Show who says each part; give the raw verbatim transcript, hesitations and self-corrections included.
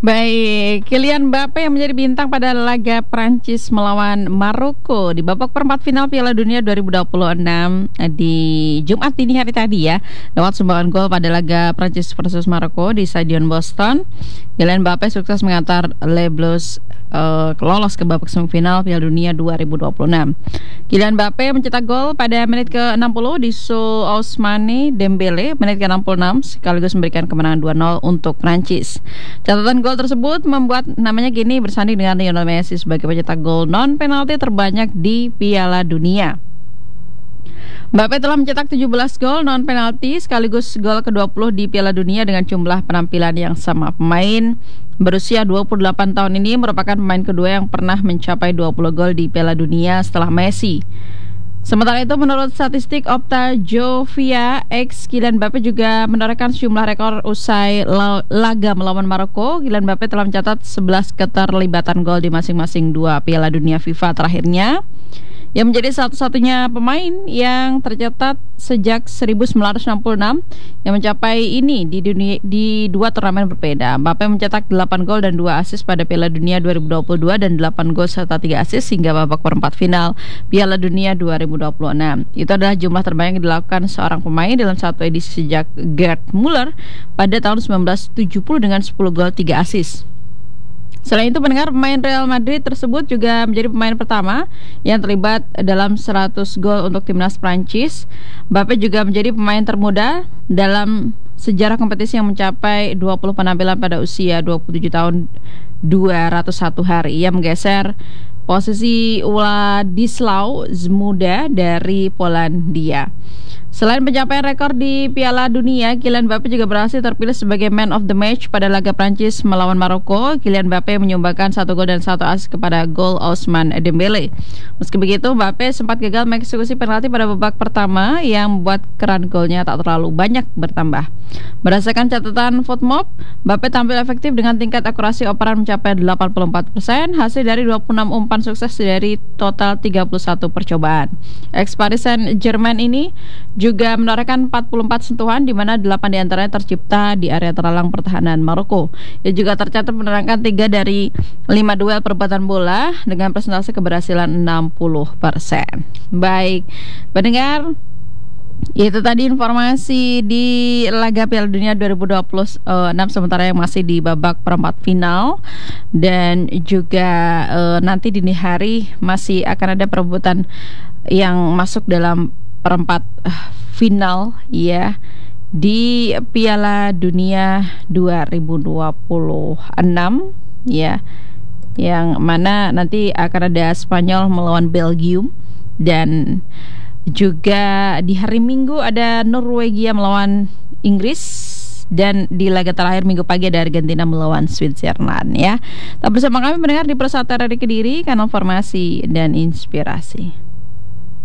Speaker 1: Baik, Kylian Mbappe yang menjadi bintang pada laga Prancis melawan Maroko di babak perempat final Piala Dunia dua ribu dua puluh enam di Jumat dini hari tadi ya, lewat sumbangan gol pada laga Prancis versus Maroko di Stadion Boston. Kylian Mbappe sukses mengantar Les Bleus uh, lolos ke babak semifinal Piala Dunia dua ribu dua puluh enam. Kylian Mbappe mencetak gol pada menit ke enam puluh di Sul Ousmane Dembele menit ke enam puluh enam sekaligus memberikan kemenangan dua nol untuk Prancis. Catatan gol tersebut membuat namanya kini bersanding dengan Lionel Messi sebagai pencetak gol non penalti terbanyak di Piala Dunia. Mbappe telah mencetak tujuh belas gol non penalti sekaligus gol ke dua puluh di Piala Dunia dengan jumlah penampilan yang sama. Pemain berusia dua puluh delapan tahun ini merupakan pemain kedua yang pernah mencapai dua puluh gol di Piala Dunia setelah Messi. Sementara itu, menurut statistik Opta Jovia X, Kylian Mbappe juga menorehkan sejumlah rekor usai laga melawan Maroko. Kylian Mbappe telah mencatat sebelas keterlibatan gol di masing-masing dua Piala Dunia FIFA terakhirnya, yang menjadi satu-satunya pemain yang tercatat sejak seribu sembilan ratus enam puluh enam yang mencapai ini di dunia di dua turnamen berbeda. Mbappe mencetak delapan gol dan dua assist pada Piala Dunia dua ribu dua puluh dua dan delapan gol serta tiga assist hingga babak perempat final Piala Dunia dua ribu dua puluh enam. Itu adalah jumlah terbanyak yang dilakukan seorang pemain dalam satu edisi sejak Gerd Müller pada tahun sembilan belas tujuh puluh dengan sepuluh gol tiga assist. Selain itu, pendengar, pemain Real Madrid tersebut juga menjadi pemain pertama yang terlibat dalam seratus gol untuk timnas Prancis. Mbappe juga menjadi pemain termuda dalam sejarah kompetisi yang mencapai dua puluh penampilan pada usia dua puluh tujuh tahun dua ratus satu hari. Ia menggeser posisi Władysław Zmuda dari Polandia. Selain pencapaian rekor di Piala Dunia, Kylian Mbappe juga berhasil terpilih sebagai Man of the Match pada laga Prancis melawan Maroko. Kylian Mbappe menyumbangkan satu gol dan satu assist kepada gol Ousmane Dembele. Meski begitu, Mbappe sempat gagal mengeksekusi penalti pada babak pertama yang membuat keran golnya tak terlalu banyak bertambah. Berdasarkan catatan Fotmob, Mbappe tampil efektif dengan tingkat akurasi operan mencapai delapan puluh empat persen, hasil dari dua puluh enam umpan sukses dari total tiga puluh satu percobaan. Ex Paris Saint-Germain ini juga menorehkan empat puluh empat sentuhan, di mana delapan diantaranya tercipta di area terhalang pertahanan Maroko. Ia juga tercatat menerangkan tiga dari lima duel perebatan bola dengan persentase keberhasilan enam puluh persen. Baik, pendengar, itu tadi informasi di laga Piala Dunia dua ribu dua puluh enam sementara yang masih di babak perempat final, dan juga e, nanti dini hari masih akan ada perebutan yang masuk dalam perempat uh, final ya di Piala Dunia dua ribu dua puluh enam ya, yang mana nanti akan ada Spanyol melawan Belgium, dan juga di hari Minggu ada Norwegia melawan Inggris, dan di laga terakhir Minggu pagi ada Argentina melawan Switzerland ya. Tetap bersama kami mendengar di Persatuan Radio Kediri, kanal formasi dan inspirasi.